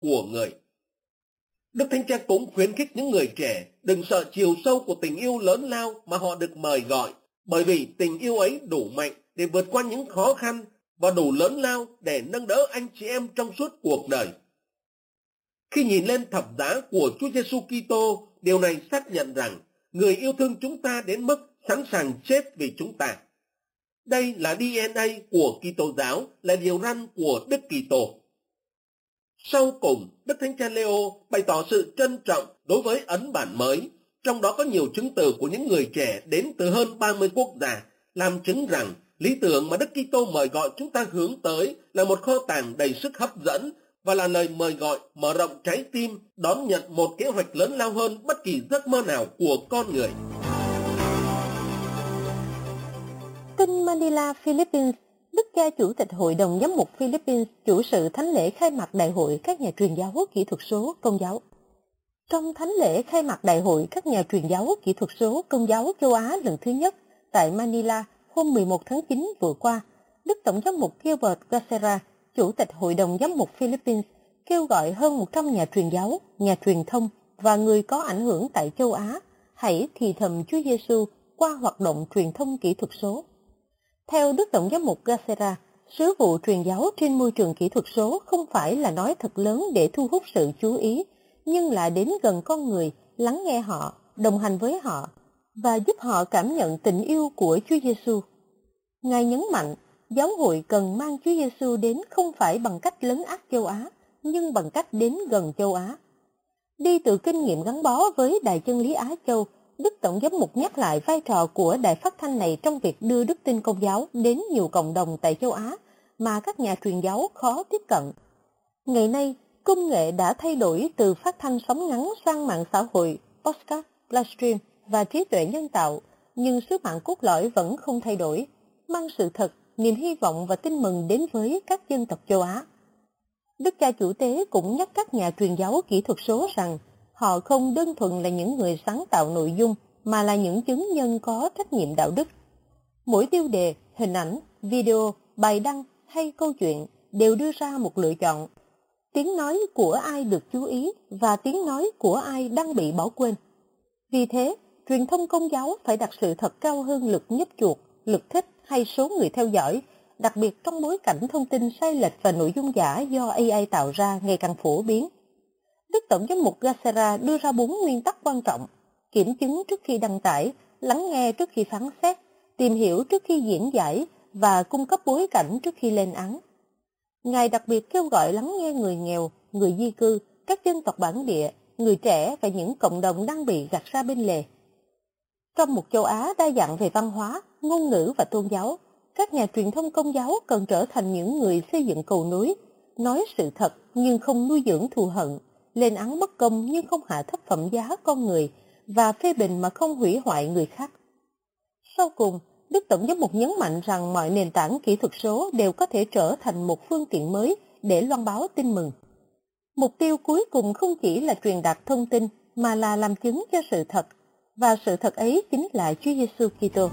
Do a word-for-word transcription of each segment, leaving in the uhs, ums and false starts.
của người. Đức Thánh Cha cũng khuyến khích những người trẻ đừng sợ chiều sâu của tình yêu lớn lao mà họ được mời gọi, bởi vì tình yêu ấy đủ mạnh để vượt qua những khó khăn và đủ lớn lao để nâng đỡ anh chị em trong suốt cuộc đời. Khi nhìn lên thập giá của Chúa Giêsu Kitô, điều này xác nhận rằng người yêu thương chúng ta đến mức sẵn sàng chết vì chúng ta. Đây là đê en a của Kitô giáo, là điều răn của Đức Kitô. Sau cùng, Đức Thánh Cha Leo bày tỏ sự trân trọng đối với ấn bản mới, trong đó có nhiều chứng từ của những người trẻ đến từ hơn ba mươi quốc gia, làm chứng rằng lý tưởng mà Đức Kitô mời gọi chúng ta hướng tới là một kho tàng đầy sức hấp dẫn và là lời mời gọi mở rộng trái tim đón nhận một kế hoạch lớn lao hơn bất kỳ giấc mơ nào của con người. Tin Manila, Philippines. Đức cha Chủ tịch Hội đồng Giám mục Philippines chủ sự thánh lễ khai mạc Đại hội các nhà truyền giáo kỹ thuật số Công giáo. Trong thánh lễ khai mạc Đại hội các nhà truyền giáo kỹ thuật số Công giáo châu Á lần thứ nhất tại Manila hôm mười một tháng chín vừa qua, Đức Tổng giám mục Gilbert Gacera, Chủ tịch Hội đồng Giám mục Philippines, kêu gọi hơn một trăm nhà truyền giáo, nhà truyền thông và người có ảnh hưởng tại châu Á hãy thì thầm Chúa Giêsu qua hoạt động truyền thông kỹ thuật số. Theo Đức Tổng giám mục Gacera, sứ vụ truyền giáo trên môi trường kỹ thuật số không phải là nói thật lớn để thu hút sự chú ý, nhưng là đến gần con người, lắng nghe họ, đồng hành với họ và giúp họ cảm nhận tình yêu của Chúa Giêsu. Ngài nhấn mạnh, giáo hội cần mang Chúa Giêsu đến không phải bằng cách lấn át châu Á, nhưng bằng cách đến gần châu Á. Đi từ kinh nghiệm gắn bó với Đài Chân lý Á Châu, Đức Tổng giám mục nhắc lại vai trò của đài phát thanh này trong việc đưa đức tin Công giáo đến nhiều cộng đồng tại châu Á mà các nhà truyền giáo khó tiếp cận. Ngày nay, công nghệ đã thay đổi từ phát thanh sóng ngắn sang mạng xã hội, podcast, livestream và trí tuệ nhân tạo, nhưng sứ mạng cốt lõi vẫn không thay đổi, mang sự thật, niềm hy vọng và tin mừng đến với các dân tộc châu Á. Đức cha chủ tế cũng nhắc các nhà truyền giáo kỹ thuật số rằng họ không đơn thuần là những người sáng tạo nội dung, mà là những chứng nhân có trách nhiệm đạo đức. Mỗi tiêu đề, hình ảnh, video, bài đăng hay câu chuyện đều đưa ra một lựa chọn. Tiếng nói của ai được chú ý và tiếng nói của ai đang bị bỏ quên. Vì thế, truyền thông Công giáo phải đặt sự thật cao hơn lực nhấp chuột, lực thích hay số người theo dõi, đặc biệt trong bối cảnh thông tin sai lệch và nội dung giả do a i tạo ra ngày càng phổ biến. Đức Tổng giám mục Gacera đưa ra bốn nguyên tắc quan trọng: kiểm chứng trước khi đăng tải, lắng nghe trước khi phán xét, tìm hiểu trước khi diễn giải và cung cấp bối cảnh trước khi lên án. Ngài đặc biệt kêu gọi lắng nghe người nghèo, người di cư, các dân tộc bản địa, người trẻ và những cộng đồng đang bị gạt ra bên lề. Trong một châu Á đa dạng về văn hóa, ngôn ngữ và tôn giáo, các nhà truyền thông Công giáo cần trở thành những người xây dựng cầu nối, nói sự thật nhưng không nuôi dưỡng thù hận, lên án bất công nhưng không hạ thấp phẩm giá con người và phê bình mà không hủy hoại người khác. Sau cùng, Đức Tổng giám mục nhấn mạnh rằng mọi nền tảng kỹ thuật số đều có thể trở thành một phương tiện mới để loan báo tin mừng. Mục tiêu cuối cùng không chỉ là truyền đạt thông tin mà là làm chứng cho sự thật, và sự thật ấy chính là Chúa Giêsu Kitô.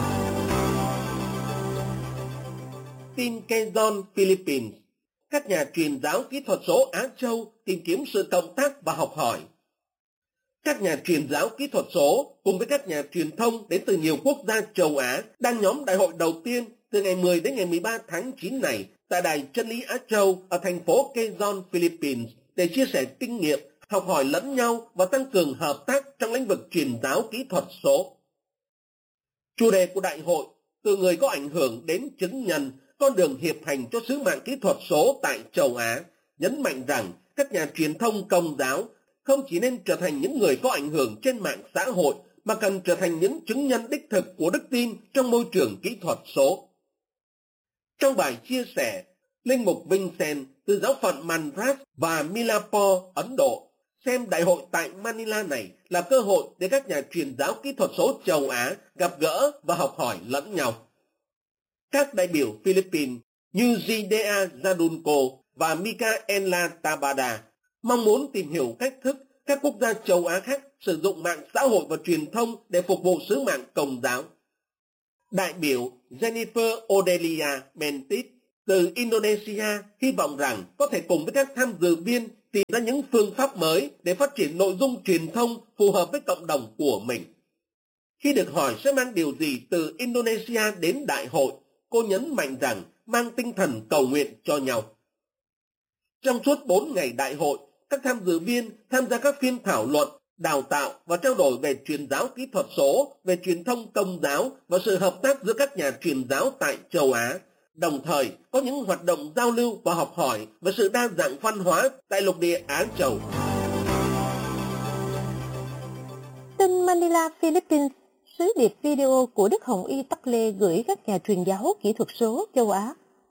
Tin Quezon, Philippines. Các nhà truyền giáo kỹ thuật số Á Châu tìm kiếm sự cộng tác và học hỏi. Các nhà truyền giáo kỹ thuật số cùng với các nhà truyền thông đến từ nhiều quốc gia châu Á đang nhóm đại hội đầu tiên từ ngày mười đến ngày mười ba tháng chín này tại Đài Chân lý Á Châu ở thành phố Quezon, Philippines để chia sẻ kinh nghiệm, học hỏi lẫn nhau và tăng cường hợp tác trong lĩnh vực truyền giáo kỹ thuật số. Chủ đề của đại hội, từ người có ảnh hưởng đến chứng nhân, con đường hiệp hành cho sứ mạng kỹ thuật số tại châu Á, nhấn mạnh rằng các nhà truyền thông Công giáo không chỉ nên trở thành những người có ảnh hưởng trên mạng xã hội, mà cần trở thành những chứng nhân đích thực của đức tin trong môi trường kỹ thuật số. Trong bài chia sẻ, Linh mục Vincent từ giáo phận Madras và Milapore, Ấn Độ, xem đại hội tại Manila này là cơ hội để các nhà truyền giáo kỹ thuật số châu Á gặp gỡ và học hỏi lẫn nhau. Các đại biểu Philippines như Zidea Zadunko và Micaela Tabada mong muốn tìm hiểu cách thức các quốc gia châu Á khác sử dụng mạng xã hội và truyền thông để phục vụ sứ mạng Công giáo. Đại biểu Jennifer Odelia Mentit từ Indonesia hy vọng rằng có thể cùng với các tham dự viên tìm ra những phương pháp mới để phát triển nội dung truyền thông phù hợp với cộng đồng của mình. Khi được hỏi sẽ mang điều gì từ Indonesia đến đại hội, cô nhấn mạnh rằng mang tinh thần cầu nguyện cho nhau. Trong suốt bốn ngày đại hội, các tham dự viên tham gia các phiên thảo luận, đào tạo và trao đổi về truyền giáo kỹ thuật số, về truyền thông công giáo và sự hợp tác giữa các nhà truyền giáo tại châu Á. Đồng thời, có những hoạt động giao lưu và học hỏi về sự đa dạng văn hóa tại lục địa Á Châu. Tin Manila, Philippines, sứ điệp video của Đức Hồng Y Tắc Lê gửi các nhà truyền giáo kỹ thuật số châu Á.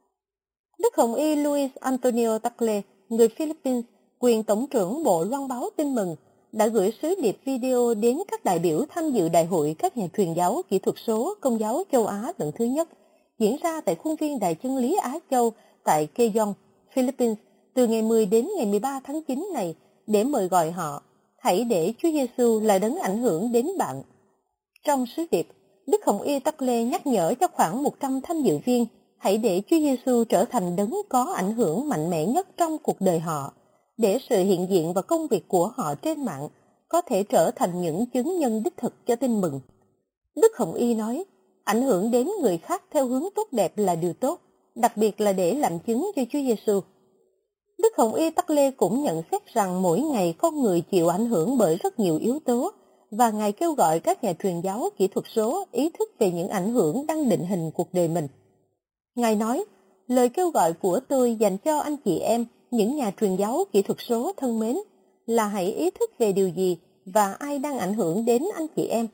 Đức Hồng Y Luis Antonio Tắc Lê, người Philippines, quyền Tổng trưởng Bộ Loan báo Tin mừng, đã gửi sứ điệp video đến các đại biểu tham dự Đại hội các nhà truyền giáo kỹ thuật số Công giáo châu Á lần thứ nhất, diễn ra tại khuôn viên Đài Chân lý Á Châu tại Quezon, Philippines, từ ngày mười đến ngày mười ba tháng chín này, để mời gọi họ, hãy để Chúa Giêsu là đấng ảnh hưởng đến bạn. Trong sứ điệp, Đức Hồng Y Tắc Lê nhắc nhở cho khoảng một trăm tham dự viên, hãy để Chúa Giêsu trở thành đấng có ảnh hưởng mạnh mẽ nhất trong cuộc đời họ, để sự hiện diện và công việc của họ trên mạng có thể trở thành những chứng nhân đích thực cho tin mừng. Đức Hồng Y nói, ảnh hưởng đến người khác theo hướng tốt đẹp là điều tốt, đặc biệt là để làm chứng cho Chúa Giêsu. Đức Hồng Y Tắc Lê cũng nhận xét rằng mỗi ngày con người chịu ảnh hưởng bởi rất nhiều yếu tố, và Ngài kêu gọi các nhà truyền giáo kỹ thuật số ý thức về những ảnh hưởng đang định hình cuộc đời mình. Ngài nói, lời kêu gọi của tôi dành cho anh chị em, những nhà truyền giáo kỹ thuật số thân mến, là hãy ý thức về điều gì và ai đang ảnh hưởng đến anh chị em.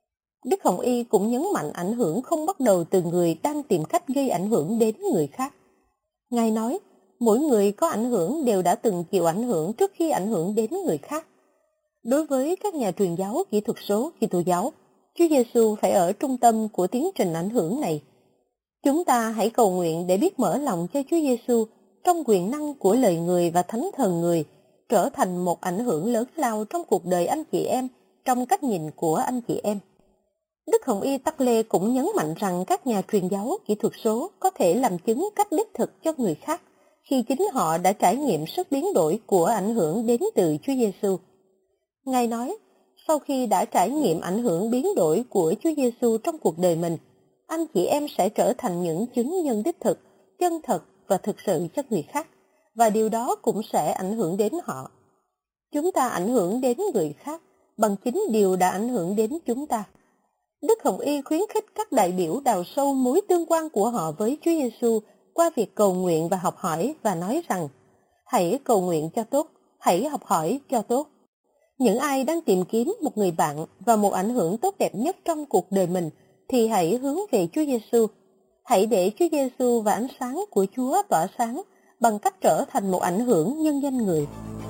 Đức Hồng Y cũng nhấn mạnh ảnh hưởng không bắt đầu từ người đang tìm cách gây ảnh hưởng đến người khác. Ngài nói, mỗi người có ảnh hưởng đều đã từng chịu ảnh hưởng trước khi ảnh hưởng đến người khác. Đối với các nhà truyền giáo kỹ thuật số Kitô giáo, Chúa Giêsu phải ở trung tâm của tiến trình ảnh hưởng này. Chúng ta hãy cầu nguyện để biết mở lòng cho Chúa Giêsu trong quyền năng của lời người và thánh thần người, trở thành một ảnh hưởng lớn lao trong cuộc đời anh chị em, trong cách nhìn của anh chị em. Đức Hồng Y Tắc Lê cũng nhấn mạnh rằng các nhà truyền giáo kỹ thuật số có thể làm chứng cách đích thực cho người khác khi chính họ đã trải nghiệm sức biến đổi của ảnh hưởng đến từ Chúa Giêsu. Ngài nói, sau khi đã trải nghiệm ảnh hưởng biến đổi của Chúa Giêsu trong cuộc đời mình, anh chị em sẽ trở thành những chứng nhân đích thực, chân thật và thực sự cho người khác, và điều đó cũng sẽ ảnh hưởng đến họ. Chúng ta ảnh hưởng đến người khác bằng chính điều đã ảnh hưởng đến chúng ta. Đức Hồng Y khuyến khích các đại biểu đào sâu mối tương quan của họ với Chúa Giêsu qua việc cầu nguyện và học hỏi, và nói rằng, hãy cầu nguyện cho tốt, hãy học hỏi cho tốt. Những ai đang tìm kiếm một người bạn và một ảnh hưởng tốt đẹp nhất trong cuộc đời mình thì hãy hướng về Chúa Giêsu. Hãy để Chúa Giêsu và ánh sáng của Chúa tỏa sáng bằng cách trở thành một ảnh hưởng nhân danh người.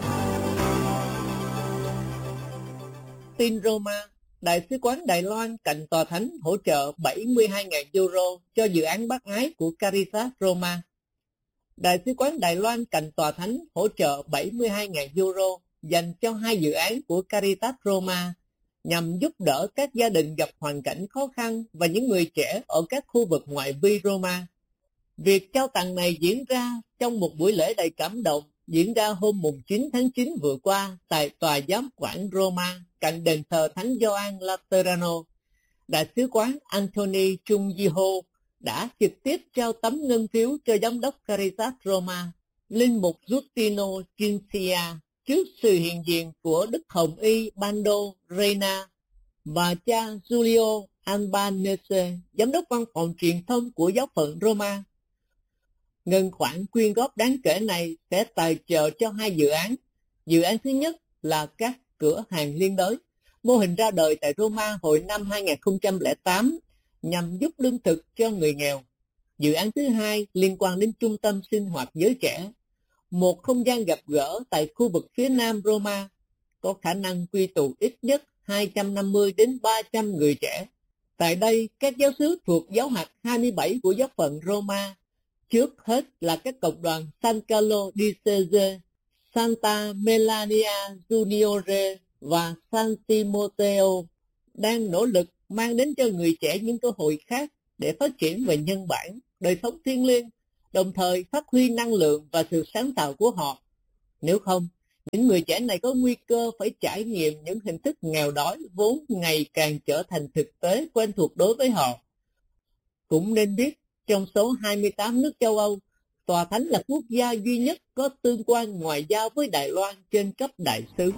Tin Roma, Đại sứ quán Đài Loan cạnh tòa thánh hỗ trợ bảy mươi hai nghìn euro cho dự án bác ái của Caritas Roma. Đại sứ quán Đài Loan cạnh tòa thánh hỗ trợ bảy mươi hai nghìn euro dành cho hai dự án của Caritas Roma nhằm giúp đỡ các gia đình gặp hoàn cảnh khó khăn và những người trẻ ở các khu vực ngoại vi Roma. Việc trao tặng này diễn ra trong một buổi lễ đầy cảm động diễn ra hôm chín tháng chín vừa qua tại tòa giám quản Roma cạnh đền thờ Thánh Gioan Laterano. Đại sứ quán Anthony Chung Ji-ho đã trực tiếp trao tấm ngân phiếu cho giám đốc Caritas Roma, linh mục Giustino Cincia, trước sự hiện diện của Đức Hồng Y Bando Reina và cha Giulio Albanese, giám đốc văn phòng truyền thông của giáo phận Roma. Ngân khoản quyên góp đáng kể này sẽ tài trợ cho hai dự án. Dự án thứ nhất là các cửa hàng liên đới, mô hình ra đời tại Roma hồi năm hai nghìn không trăm lẻ tám nhằm giúp lương thực cho người nghèo. Dự án thứ hai liên quan đến trung tâm sinh hoạt giới trẻ, một không gian gặp gỡ tại khu vực phía nam Roma, có khả năng quy tụ ít nhất hai trăm năm mươi đến ba trăm người trẻ. Tại đây, các giáo xứ thuộc giáo hạt hai mươi bảy của giáo phận Roma, trước hết là các cộng đoàn San Carlo di Sese, Santa Melania Juniore và San Timoteo, đang nỗ lực mang đến cho người trẻ những cơ hội khác để phát triển về nhân bản, đời sống thiêng liêng, đồng thời phát huy năng lượng và sự sáng tạo của họ. Nếu không, Những người trẻ này có nguy cơ phải trải nghiệm những hình thức nghèo đói vốn ngày càng trở thành thực tế quen thuộc đối với họ. Cũng nên biết, trong số hai mươi tám nước châu Âu, Tòa Thánh là quốc gia duy nhất có tương quan ngoại giao với Đài Loan trên cấp đại sứ.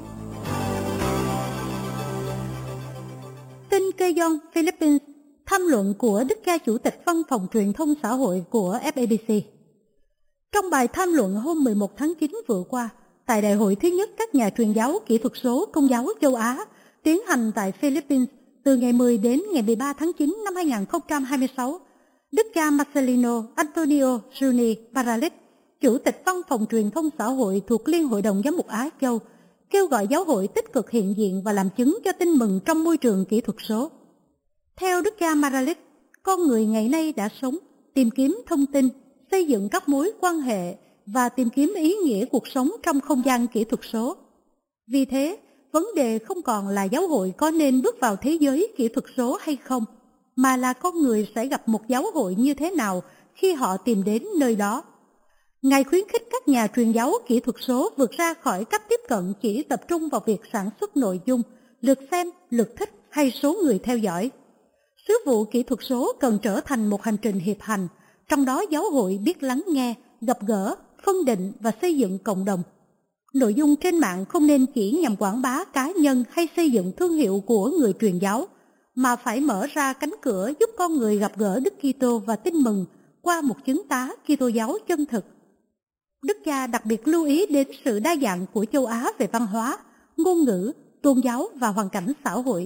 Tin Quezon, Philippines, tham luận của Đức cha Chủ tịch Văn phòng Truyền thông Xã hội của ép a bê xê. Trong bài tham luận hôm mười một tháng chín vừa qua, tại đại hội thứ nhất các nhà truyền giáo kỹ thuật số Công giáo châu Á tiến hành tại Philippines từ ngày mười đến ngày mười ba tháng chín năm hai nghìn không trăm hai mươi sáu, Đức cha Marcelino Antonio Juni Paralit, Chủ tịch Văn phòng Truyền thông Xã hội thuộc Liên hội đồng Giám mục Á Châu, kêu gọi giáo hội tích cực hiện diện và làm chứng cho tin mừng trong môi trường kỹ thuật số. Theo Đức cha Paralit, con người ngày nay đã sống, tìm kiếm thông tin, xây dựng các mối quan hệ và tìm kiếm ý nghĩa cuộc sống trong không gian kỹ thuật số. Vì thế, vấn đề không còn là giáo hội có nên bước vào thế giới kỹ thuật số hay không, mà là con người sẽ gặp một giáo hội như thế nào khi họ tìm đến nơi đó. Ngài khuyến khích các nhà truyền giáo kỹ thuật số vượt ra khỏi cách tiếp cận chỉ tập trung vào việc sản xuất nội dung, lượt xem, lượt thích hay số người theo dõi. Sứ vụ kỹ thuật số cần trở thành một hành trình hiệp hành, trong đó giáo hội biết lắng nghe, gặp gỡ, phân định và xây dựng cộng đồng. Nội dung trên mạng không nên chỉ nhằm quảng bá cá nhân hay xây dựng thương hiệu của người truyền giáo, mà phải mở ra cánh cửa giúp con người gặp gỡ Đức Kitô và tin mừng qua một chứng tá Kitô giáo chân thực. Đức cha đặc biệt lưu ý đến sự đa dạng của châu Á về văn hóa, ngôn ngữ, tôn giáo và hoàn cảnh xã hội.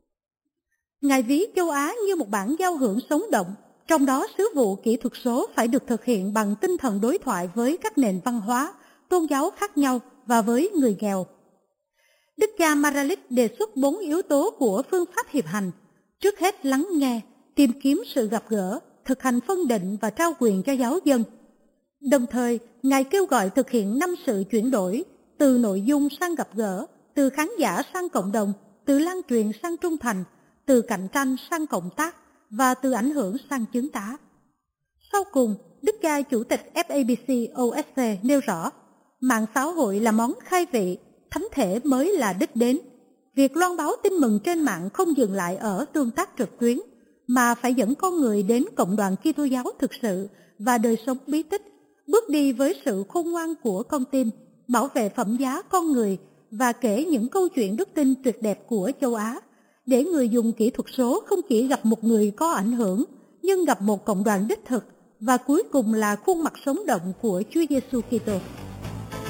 Ngài ví châu Á như một bản giao hưởng sống động, trong đó sứ vụ kỹ thuật số phải được thực hiện bằng tinh thần đối thoại với các nền văn hóa, tôn giáo khác nhau và với người nghèo. Đức cha Maralit đề xuất bốn yếu tố của phương pháp hiệp hành. Trước hết lắng nghe, tìm kiếm sự gặp gỡ, thực hành phân định và trao quyền cho giáo dân. Đồng thời, Ngài kêu gọi thực hiện năm sự chuyển đổi, từ nội dung sang gặp gỡ, từ khán giả sang cộng đồng, từ lan truyền sang trung thành, từ cạnh tranh sang cộng tác và từ ảnh hưởng sang chứng tá. Sau cùng, Đức cha Chủ tịch ép a bê xê o ét xê nêu rõ, mạng xã hội là món khai vị, thánh thể mới là đích đến. Việc loan báo tin mừng trên mạng không dừng lại ở tương tác trực tuyến, mà phải dẫn con người đến cộng đoàn Kitô giáo thực sự và đời sống bí tích, bước đi với sự khôn ngoan của con tim, bảo vệ phẩm giá con người và kể những câu chuyện đức tin tuyệt đẹp của châu Á, để người dùng kỹ thuật số không chỉ gặp một người có ảnh hưởng, nhưng gặp một cộng đoàn đích thực và cuối cùng là khuôn mặt sống động của Chúa Giêsu Kitô.